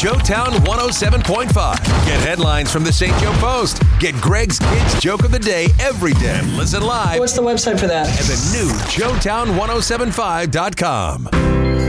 Joetown 107.5. Get headlines from the St. Joe Post. Get Greg's Kids Joke of the Day every day. Listen live What's the website for that? at the new Joetown1075.com.